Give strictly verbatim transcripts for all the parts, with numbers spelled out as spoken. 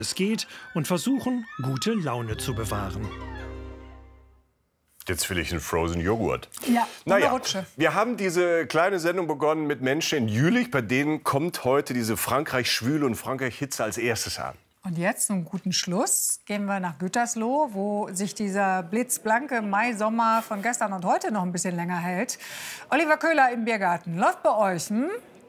es geht und versuchen, gute Laune zu bewahren. Jetzt will ich einen Frozen Joghurt. Ja, naja, Rutsche. wir haben diese kleine Sendung begonnen mit Menschen in Jülich. Bei denen kommt heute diese Frankreich-Schwüle und Frankreich-Hitze als erstes an. Und jetzt zum guten Schluss gehen wir nach Gütersloh, wo sich dieser blitzblanke Mai-Sommer von gestern und heute noch ein bisschen länger hält. Oliver Köhler im Biergarten. Läuft bei euch, hm?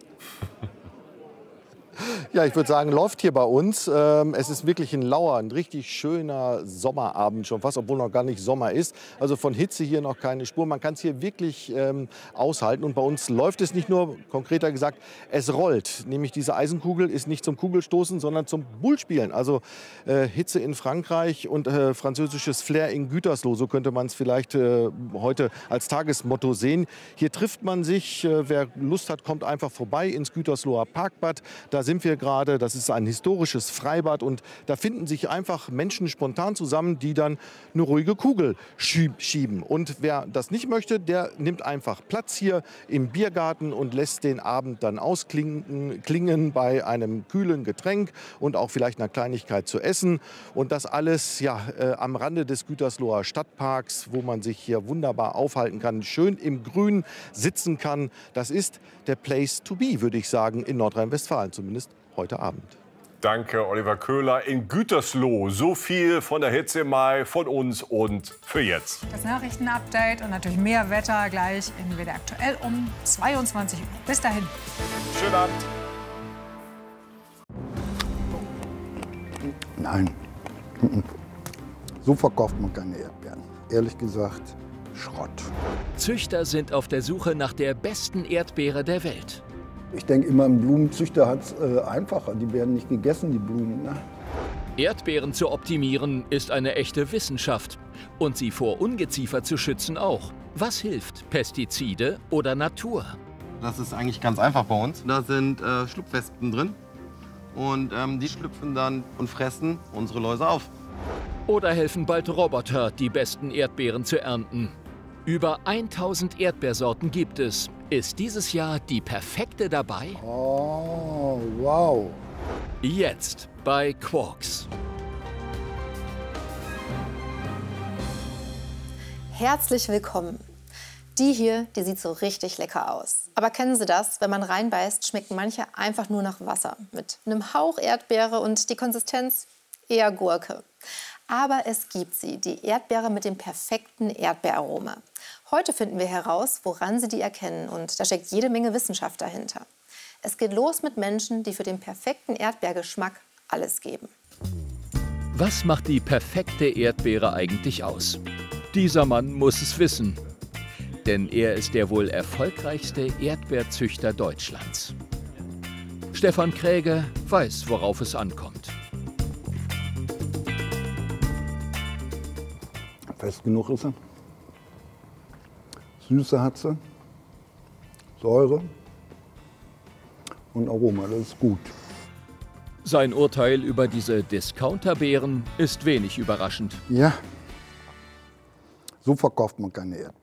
Ja, ich würde sagen, läuft hier bei uns. Ähm, es ist wirklich ein lauer, ein richtig schöner Sommerabend schon fast, obwohl noch gar nicht Sommer ist. Also von Hitze hier noch keine Spur. Man kann es hier wirklich ähm, aushalten. Und bei uns läuft es nicht nur, konkreter gesagt, es rollt. Nämlich diese Eisenkugel ist nicht zum Kugelstoßen, sondern zum Bullspielen. Also äh, Hitze in Frankreich und äh, französisches Flair in Gütersloh. So könnte man es vielleicht äh, heute als Tagesmotto sehen. Hier trifft man sich. Äh, wer Lust hat, kommt einfach vorbei ins Gütersloher Parkbad. Da sind wir gerade, das ist ein historisches Freibad und da finden sich einfach Menschen spontan zusammen, die dann eine ruhige Kugel schieben. Und wer das nicht möchte, der nimmt einfach Platz hier im Biergarten und lässt den Abend dann ausklingen klingen bei einem kühlen Getränk und auch vielleicht einer Kleinigkeit zu essen. Und das alles ja, äh, am Rande des Gütersloher Stadtparks, wo man sich hier wunderbar aufhalten kann, schön im Grün sitzen kann. Das ist der Place to be, würde ich sagen, in Nordrhein-Westfalen, zumindest heute Abend. Danke, Oliver Köhler in Gütersloh. So viel von der Hitze im Mai von uns und für jetzt. Das Nachrichtenupdate und natürlich mehr Wetter gleich in W D R aktuell um zweiundzwanzig Uhr. Bis dahin. Schönen Abend. Nein, so verkauft man keine Erdbeeren. Ehrlich gesagt, Schrott. Züchter sind auf der Suche nach der besten Erdbeere der Welt. Ich denke immer, ein Blumenzüchter hat es äh, einfacher. Die werden nicht gegessen, die Blumen. Ne? Erdbeeren zu optimieren ist eine echte Wissenschaft. Und sie vor Ungeziefer zu schützen auch. Was hilft? Pestizide oder Natur? Das ist eigentlich ganz einfach bei uns. Da sind äh, Schlupfwespen drin. Und ähm, die schlüpfen dann und fressen unsere Läuse auf. Oder helfen bald Roboter, die besten Erdbeeren zu ernten? Über tausend Erdbeersorten gibt es. Ist dieses Jahr die perfekte dabei? Oh, wow. Jetzt bei Quarks. Herzlich willkommen. Die hier, die sieht so richtig lecker aus. Aber kennen Sie das? Wenn man reinbeißt, schmecken manche einfach nur nach Wasser. Mit einem Hauch Erdbeere und die Konsistenz eher Gurke. Aber es gibt sie, die Erdbeere mit dem perfekten Erdbeeraroma. Heute finden wir heraus, woran Sie die erkennen. Und da steckt jede Menge Wissenschaft dahinter. Es geht los mit Menschen, die für den perfekten Erdbeergeschmack alles geben. Was macht die perfekte Erdbeere eigentlich aus? Dieser Mann muss es wissen. Denn er ist der wohl erfolgreichste Erdbeerzüchter Deutschlands. Stefan Kräge weiß, worauf es ankommt. Fest genug ist sie. Süße hat sie. Säure. Und Aroma, das ist gut. Sein Urteil über diese Discounterbeeren ist wenig überraschend. Ja, so verkauft man keine Erdbeeren.